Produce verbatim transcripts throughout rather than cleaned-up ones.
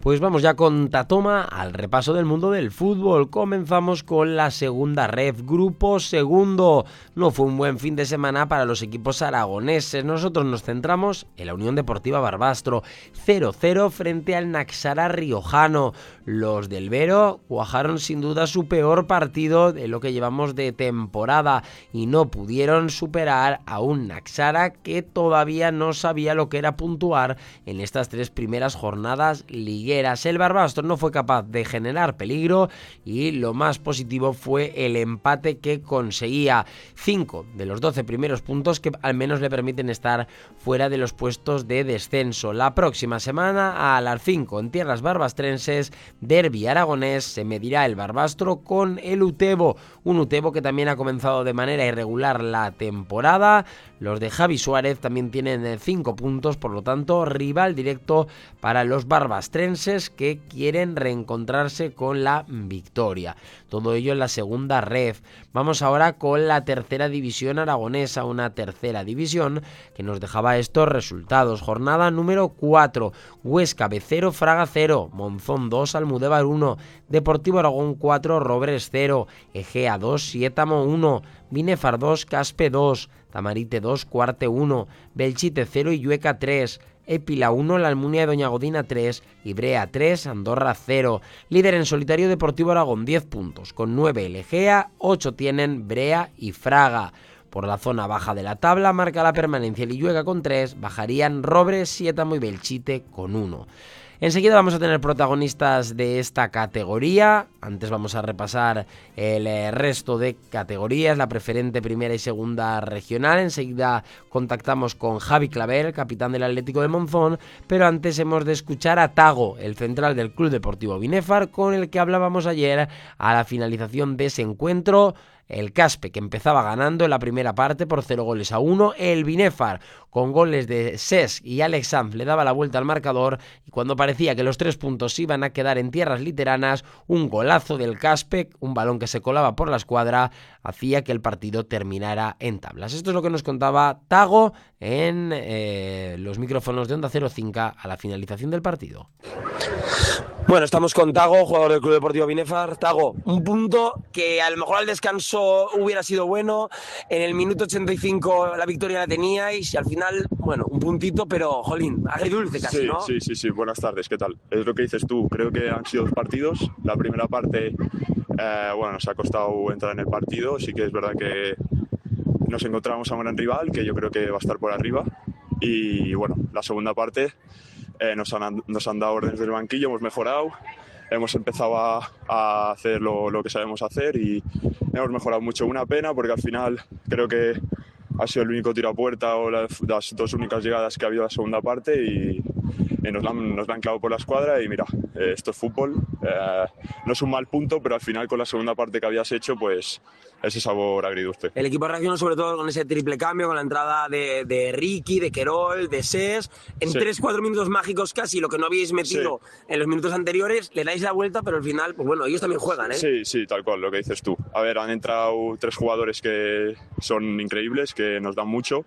Pues vamos ya con Tatoma al repaso del mundo del fútbol. Comenzamos con la segunda ref, grupo segundo. No fue un buen fin de semana para los equipos aragoneses. Nosotros nos centramos en la Unión Deportiva Barbastro, cero cero frente al Naxara riojano. Los del Vero cuajaron sin duda su peor partido de lo que llevamos de temporada y no pudieron superar a un Naxara que todavía no sabía lo que era puntuar en estas tres primeras jornadas ligueras. El Barbastro no fue capaz de generar peligro y lo más positivo fue el empate que conseguía. Cinco de los doce primeros puntos que al menos le permiten estar fuera de los puestos de descenso. La próxima semana a las cinco en tierras barbastrenses, derbi aragonés, se medirá el Barbastro con el Utebo, un Utebo que también ha comenzado de manera irregular la temporada. Los de Javi Suárez también tienen cinco puntos, por lo tanto rival directo para los barbastrenses que quieren reencontrarse con la victoria. Todo ello en la segunda ref. Vamos ahora con la tercera división aragonesa, una tercera división que nos dejaba estos resultados. Jornada número cuatro, Huesca B cero, Fraga cero, Monzón dos, Almudévar uno, Deportivo Aragón cuatro, Robres cero, Egea dos, Siétamo uno, Binefar dos, Caspe dos, Tamarite dos, Cuarte uno, Belchite cero y Llueca tres, Épila uno, La Almunia de Doña Godina tres, Ibrea tres, Andorra cero. Líder en solitario Deportivo Aragón diez puntos, con nueve el Egea, ocho tienen Brea y Fraga. Por la zona baja de la tabla marca la permanencia el Illueca con tres, bajarían Robres, Siétamo y Belchite con uno. Enseguida vamos a tener protagonistas de esta categoría. Antes vamos a repasar el resto de categorías, la preferente primera y segunda regional. Enseguida contactamos con Javi Claver, capitán del Atlético de Monzón, pero antes hemos de escuchar a Tago, el central del Club Deportivo Binefar, con el que hablábamos ayer a la finalización de ese encuentro. El Caspe, que empezaba ganando en la primera parte por cero goles a uno. El Binefar, con goles de Cesc y Alex Sanz, le daba la vuelta al marcador. Y cuando parecía que los tres puntos iban a quedar en tierras literanas, un golazo del Caspe, un balón que se colaba por la escuadra, hacía que el partido terminara en tablas. Esto es lo que nos contaba Tago en eh, los micrófonos de Onda Cero cinco a la finalización del partido. Bueno, estamos con Tago, jugador del Club Deportivo Binefar. Tago, un punto que a lo mejor al descanso hubiera sido bueno. En el minuto ochenta y cinco la victoria la teníais y al final, bueno, un puntito, pero, jolín, agridulce casi, sí, ¿no? Sí, sí, sí. Buenas tardes, ¿qué tal? Es lo que dices tú. Creo que han sido dos partidos. La primera parte, eh, bueno, nos ha costado entrar en el partido. Sí que es verdad que nos encontramos a un gran rival, que yo creo que va a estar por arriba. Y, bueno, la segunda parte... Eh, nos, han, nos han dado órdenes del banquillo, hemos mejorado, hemos empezado a, a hacer lo, lo que sabemos hacer y hemos mejorado mucho. Una pena porque al final creo que ha sido el único tiro a puerta o las, las dos únicas llegadas que ha habido en la segunda parte y, y nos, la han, nos la han clavado por la escuadra y mira, eh, esto es fútbol, eh, no es un mal punto, pero al final con la segunda parte que habías hecho, pues ese sabor agridulce. El equipo reaccionó sobre todo con ese triple cambio, con la entrada de, de Ricky, de Querol, de Cesc. En sí. tres cuatro minutos mágicos casi, lo que no habíais metido sí. en los minutos anteriores, le dais la vuelta, pero al final, pues bueno, ellos también juegan, ¿eh? Sí, sí, tal cual, lo que dices tú. A ver, han entrado tres jugadores que son increíbles, que nos dan mucho.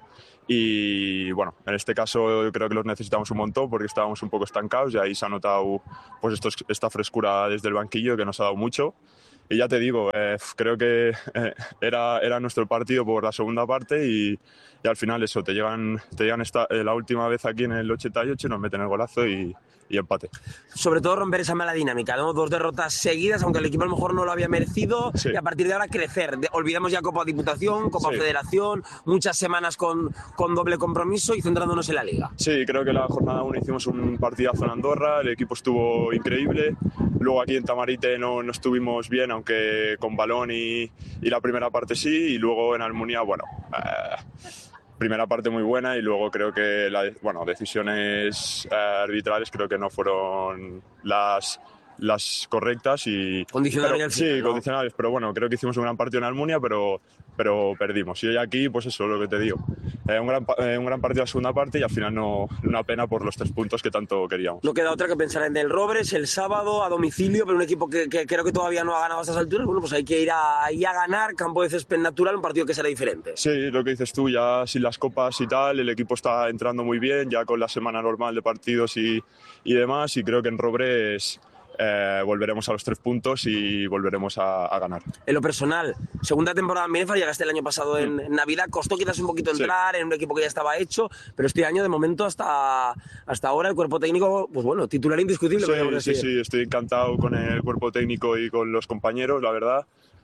Y bueno, en este caso yo creo que los necesitamos un montón porque estábamos un poco estancados y ahí se ha notado pues esto, esta frescura desde el banquillo que nos ha dado mucho. Y ya te digo, eh, creo que eh, era, era nuestro partido por la segunda parte y, y al final eso, te llegan, te llegan esta, eh, la última vez aquí en el ochenta y ocho y nos meten el golazo y, y empate. Sobre todo romper esa mala dinámica, ¿no? Dos derrotas seguidas, aunque el equipo a lo mejor no lo había merecido, sí. y a partir de ahora crecer. De, olvidamos ya Copa Diputación, Copa sí. Federación, muchas semanas con, con doble compromiso y centrándonos en la Liga. Sí, creo que la jornada uno hicimos un partidazo en Andorra, el equipo estuvo increíble. Luego aquí en Tamarite no, no estuvimos bien, aunque con balón y, y la primera parte sí, y luego en Almunia, bueno... Eh, primera parte muy buena y luego creo que la, bueno, decisiones eh, arbitrales creo que no fueron las las correctas y... Condicionales al final, Sí, ¿no? condicionales, pero bueno, creo que hicimos un gran partido en Almunia, pero, pero perdimos. Y hoy aquí, pues eso es lo que te digo. Eh, un, gran, eh, un gran partido la segunda parte y al final no, una pena por los tres puntos que tanto queríamos. No queda otra que pensar en el Robres el sábado a domicilio, pero un equipo que, que creo que todavía no ha ganado a estas alturas. Bueno, pues hay que ir a, ahí a ganar, campo de césped natural, un partido que será diferente. Sí, lo que dices tú, ya sin las copas y tal, el equipo está entrando muy bien, ya con la semana normal de partidos y, y demás, y creo que en Robres eh, volveremos a los tres puntos y volveremos a, a ganar. En lo personal, segunda temporada en Binefar, llegaste el año pasado en, mm. en Navidad, costó quizás un poquito entrar sí. en un equipo que ya estaba hecho, pero este año de momento hasta, hasta ahora el cuerpo técnico, pues bueno, titular indiscutible. Sí, sí, sí, estoy encantado con el cuerpo técnico y con los compañeros, la verdad.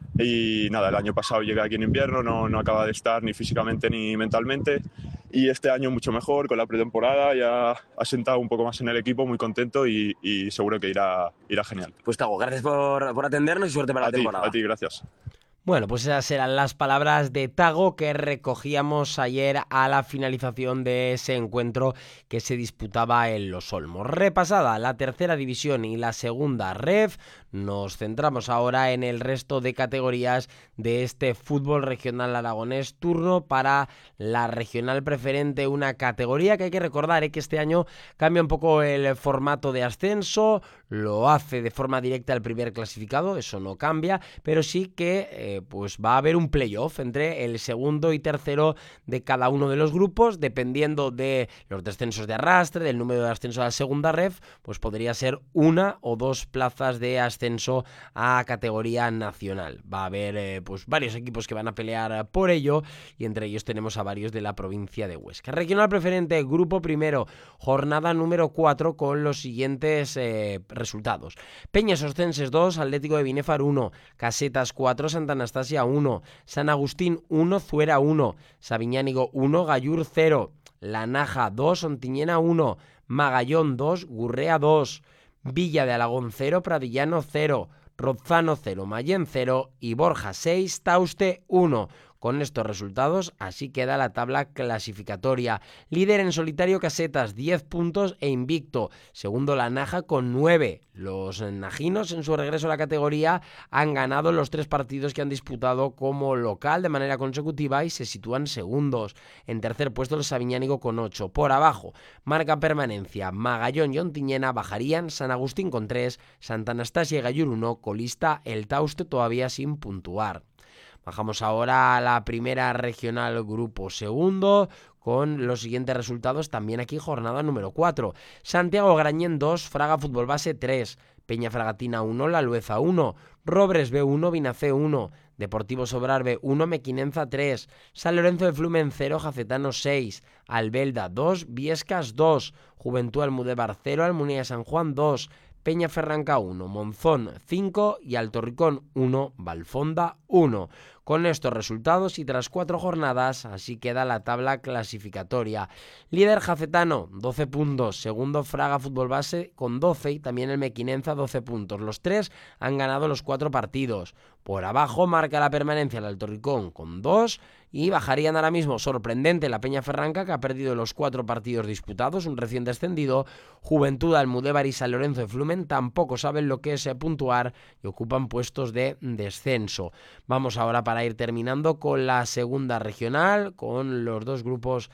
Y nada, el año pasado llegué aquí en invierno, no, no acaba de estar ni físicamente ni mentalmente. Y este año mucho mejor, con la pretemporada, ya ha sentado un poco más en el equipo, muy contento y, y seguro que irá, irá genial. Pues Tago, gracias por, por atendernos y suerte para a la ti, temporada. A ti, gracias. Bueno, pues esas eran las palabras de Tago que recogíamos ayer a la finalización de ese encuentro que se disputaba en Los Olmos. Repasada la tercera división y la segunda ref, nos centramos ahora en el resto de categorías de este fútbol regional aragonés. Turno para la regional preferente, una categoría que hay que recordar ¿eh? que este año cambia un poco el formato de ascenso, lo hace de forma directa el primer clasificado, eso no cambia, pero sí que eh, pues va a haber un playoff entre el segundo y tercero de cada uno de los grupos, dependiendo de los descensos de arrastre, del número de ascenso a la segunda ref, pues podría ser una o dos plazas de ascenso a categoría nacional. Va a haber eh, pues varios equipos que van a pelear por ello y entre ellos tenemos a varios de la provincia de Huesca. Regional preferente, grupo primero, jornada número cuatro con los siguientes eh, resultados. Peñas Oscenses dos, Atlético de Binefar uno, Casetas cuatro, Santa Anastasia uno, San Agustín uno, Zuera uno, Sabiñánigo uno, Gallur cero, La Naja dos, Ontiñena uno, Magallón dos, Gurrea dos, Villa de Alagón cero, Pradillano cero, Rozano cero, Mayén cero y Borja seis, Tauste uno. Con estos resultados, así queda la tabla clasificatoria. Líder en solitario Casetas, diez puntos e invicto. Segundo La Naja con nueve. Los najinos en su regreso a la categoría han ganado los tres partidos que han disputado como local de manera consecutiva y se sitúan segundos. En tercer puesto el Sabiñánigo con ocho. Por abajo, marca permanencia. Magallón y Ontiñena bajarían, San Agustín con tres, Santa Anastasia y Gallur uno, colista el Tauste todavía sin puntuar. Bajamos ahora a la primera regional grupo segundo con los siguientes resultados, también aquí jornada número cuatro. Santiago Grañén dos, Fraga Fútbol Base tres, Peña Fragatina uno, La Lueza uno, Robres B uno, Binacé uno, Deportivo Sobrar B uno, Mequinenza tres, San Lorenzo de Flumen cero, Jacetano seis, Albelda dos, Viescas dos, Juventud Almudévar cero, Almunia de San Juan dos, Peña Ferranca uno, Monzón cinco y Alto Ricón uno, Valfonda uno. Con estos resultados y tras cuatro jornadas, así queda la tabla clasificatoria. Líder Jacetano, doce puntos. Segundo Fraga Fútbol Base con doce y también el Mequinenza doce puntos. Los tres han ganado los cuatro partidos. Por abajo marca la permanencia el Alto Ricón con dos y bajarían ahora mismo, sorprendente, la Peña Ferranca que ha perdido los cuatro partidos disputados, un recién descendido. Juventud, Almudévar y San Lorenzo de Flumen tampoco saben lo que es puntuar y ocupan puestos de descenso. Vamos ahora para ir terminando con la segunda regional, con los dos grupos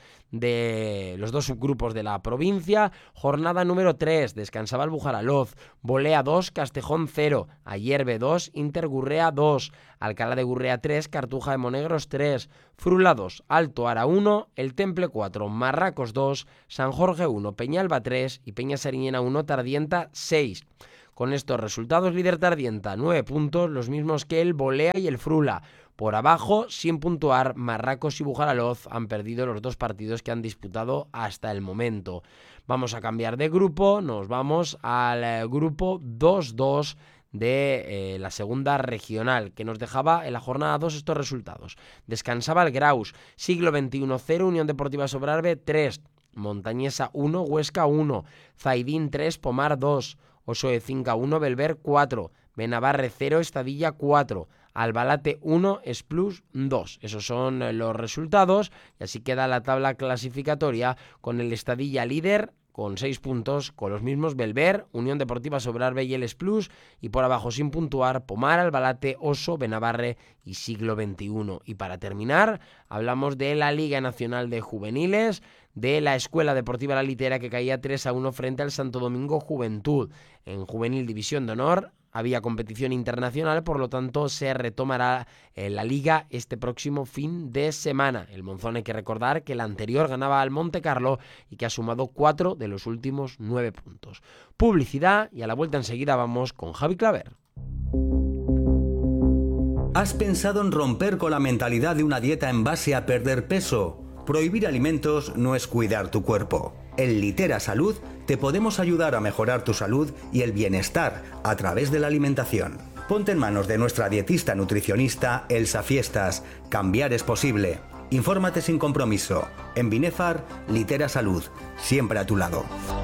de los dos subgrupos de la provincia. Jornada número tres, descansaba el Bujaraloz, Bolea dos, Castejón cero, Ayerbe dos, Intergurrea dos, Alcalá de Gurrea tres, Cartuja de Monegros tres, Frula dos, Alto Ara uno, El Temple cuatro, Marracos dos, San Jorge uno, Peñalba tres y Peña Sariñena uno, Tardienta seis. Con estos resultados, líder Tardienta, nueve puntos, los mismos que el Bolea y el Frula. Por abajo, sin puntuar, Marracos y Bujaraloz han perdido los dos partidos que han disputado hasta el momento. Vamos a cambiar de grupo, nos vamos al grupo dos dos de eh, la segunda regional, que nos dejaba en la jornada dos estos resultados. Descansaba el Graus, Siglo veintiuno cero, Unión Deportiva Sobrarbe tres, Montañesa uno, Huesca uno, Zaidín tres, Pomar dos, Oso de Cinca uno, Belver cuatro, Benavarre cero, Estadilla cuatro, Albalate uno, Esplus dos. Esos son los resultados y así queda la tabla clasificatoria con el Estadilla líder con seis puntos, con los mismos Belver, Unión Deportiva Sobrarbe y el Plus, y por abajo sin puntuar Pomar, Albalate, Oso, Benabarre y Siglo veintiuno. Y para terminar, hablamos de la Liga Nacional de Juveniles, de la Escuela Deportiva La Litera, que caía tres a uno frente al Santo Domingo Juventud. En Juvenil División de Honor había competición internacional, por lo tanto se retomará en la liga este próximo fin de semana. El Monzón, hay que recordar que el anterior ganaba al Monte Carlo y que ha sumado cuatro de los últimos nueve puntos. Publicidad, y a la vuelta enseguida vamos con Javi Claver. ¿Has pensado en romper con la mentalidad de una dieta en base a perder peso? Prohibir alimentos no es cuidar tu cuerpo. En Litera Salud te podemos ayudar a mejorar tu salud y el bienestar a través de la alimentación. Ponte en manos de nuestra dietista nutricionista Elsa Fiestas. Cambiar es posible. Infórmate sin compromiso. En Binefar, Litera Salud, siempre a tu lado.